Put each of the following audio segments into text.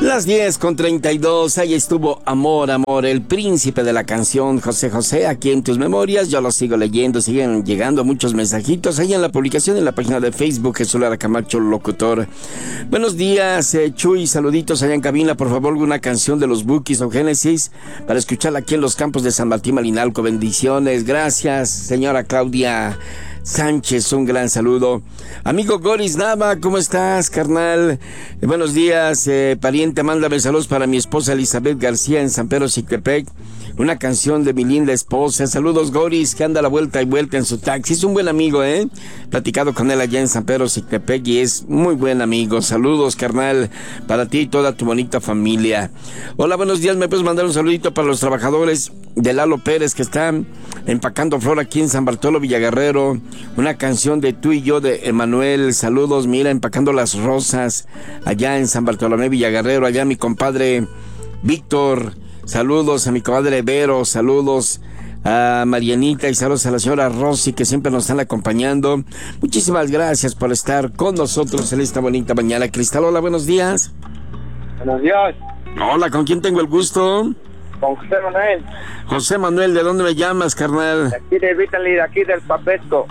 Las 10:32, ahí estuvo Amor, Amor, el príncipe de la canción, José José, aquí en tus memorias. Yo lo sigo leyendo, siguen llegando muchos mensajitos ahí en la publicación en la página de Facebook, Jesús Lara Camacho, locutor. Buenos días, Chuy, saluditos allá en cabina, por favor, alguna canción de los Bukis o Génesis para escucharla aquí en los campos de San Martín Malinalco. Bendiciones, gracias, señora Claudia Sánchez, un gran saludo. Amigo Goris Nava, ¿cómo estás, carnal? Buenos días, pariente, mándame saludos para mi esposa Elizabeth García en San Pedro Xictepec. Una canción de mi linda esposa. Saludos, Goris, que anda a la vuelta y vuelta en su taxi. Es un buen amigo, platicado con él allá en San Pedro Xictepec y es muy buen amigo. Saludos, carnal, para ti y toda tu bonita familia. Hola, buenos días, ¿me puedes mandar un saludito para los trabajadores de Lalo Pérez que están empacando flor aquí en San Bartolo Villaguerrero? Una canción de Tú y Yo de Emanuel. Saludos, mira, empacando las rosas allá en San Bartolomé Villaguerrero. Allá mi compadre Víctor. Saludos a mi comadre Vero, saludos a Marianita y saludos a la señora Rosy que siempre nos están acompañando. Muchísimas gracias por estar con nosotros en esta bonita mañana. Cristal, hola, buenos días. Buenos días. Hola, ¿con quién tengo el gusto? Con José Manuel. José Manuel, ¿de dónde me llamas, carnal? De aquí de Vitali, de aquí del Papesco.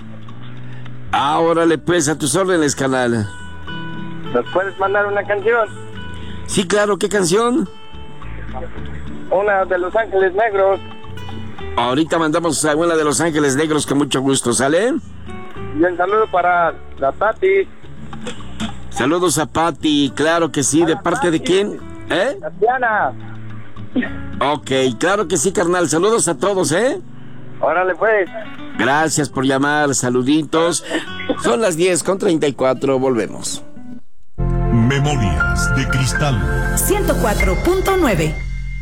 Órale, pues, a tus órdenes, canal. ¿Nos puedes mandar una canción? Sí, claro, ¿qué canción? Una de Los Ángeles Negros. Ahorita mandamos a una de Los Ángeles Negros con mucho gusto, ¿sale? Y un saludo para la Tati. Saludos a Pati, claro que sí, ¿de parte de quién? Tatiana. Ok, claro que sí, carnal, saludos a todos, Órale, pues. Gracias por llamar, saluditos. Son las 10:34, volvemos. Memorias de Cristal 104.9.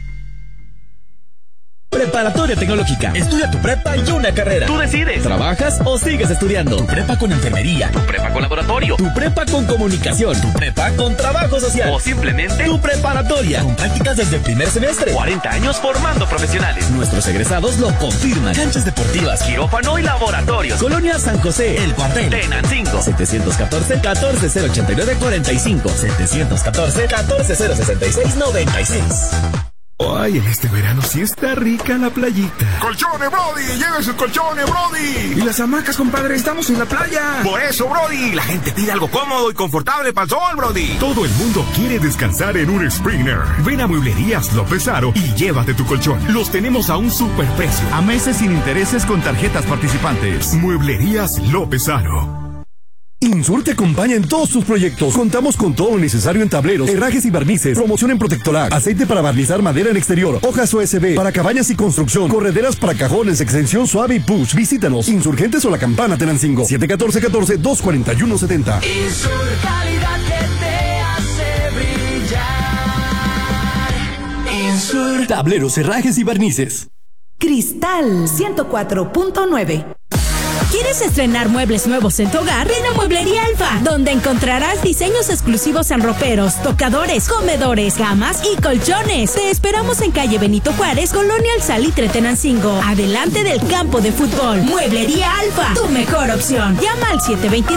Preparatoria Tecnológica. Estudia tu prepa y una carrera. Tú decides. ¿Trabajas o sigues estudiando? Tu prepa con enfermería. Tu prepa con laboratorio. Tu prepa con comunicación. Tu prepa con trabajo social. O simplemente tu preparatoria. Con prácticas desde el primer semestre. 40 años formando profesionales. Nuestros egresados lo confirman. Canchas deportivas, quirófano y laboratorios. Colonia San José, El Cuartel, Tenancingo. 714-14089-45. 714-14066-96. Ay, en este verano sí está rica la playita. ¡Colchones, Brody! ¡Lleven sus colchones, Brody! Y las hamacas, compadre, estamos en la playa. Por eso, Brody, la gente pide algo cómodo y confortable para el sol, Brody. Todo el mundo quiere descansar en un Springer. Ven a Mueblerías López Aro y llévate tu colchón. Los tenemos a un superprecio. A meses sin intereses con tarjetas participantes. Mueblerías López Aro. Insur te acompaña en todos tus proyectos. Contamos con todo lo necesario en tableros, herrajes y barnices, promoción en protectorac, aceite para barnizar madera en exterior, hojas USB para cabañas y construcción, correderas para cajones, extensión suave y push. Visítanos, Insurgentes o La Campana, Tenancingo, 714-241-70. Insur, calidad que te hace brillar. Insur. Tableros, herrajes y barnices. Cristal 104.9. ¿Quieres estrenar muebles nuevos en tu hogar? Ven a Mueblería Alfa, donde encontrarás diseños exclusivos en roperos, tocadores, comedores, camas y colchones. Te esperamos en calle Benito Juárez, Colonia El Salitre, Tenancingo, adelante del campo de fútbol. Mueblería Alfa, tu mejor opción. Llama al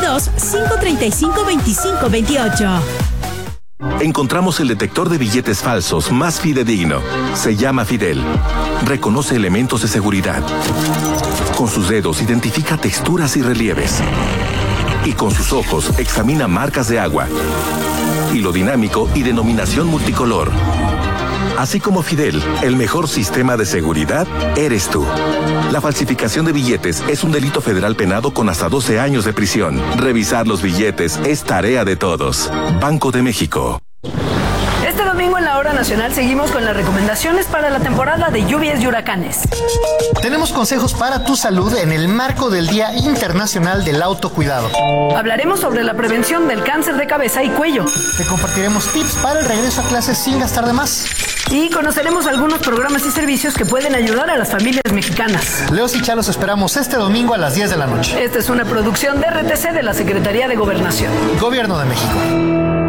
722-535-2528. Encontramos el detector de billetes falsos más fidedigno. Se llama Fidel. Reconoce elementos de seguridad. Con sus dedos identifica texturas y relieves. Y con sus ojos examina marcas de agua. Hilo dinámico y denominación multicolor. Así como Fidel, el mejor sistema de seguridad eres tú. La falsificación de billetes es un delito federal penado con hasta 12 años de prisión. Revisar los billetes es tarea de todos. Banco de México. Este domingo en la Hora Nacional seguimos con las recomendaciones para la temporada de lluvias y huracanes. Tenemos consejos para tu salud en el marco del Día Internacional del Autocuidado. Hablaremos sobre la prevención del cáncer de cabeza y cuello. Te compartiremos tips para el regreso a clases sin gastar de más. Y conoceremos algunos programas y servicios que pueden ayudar a las familias mexicanas. Leos y Chalos esperamos este domingo a las 10 de la noche. Esta es una producción de RTC de la Secretaría de Gobernación. Gobierno de México.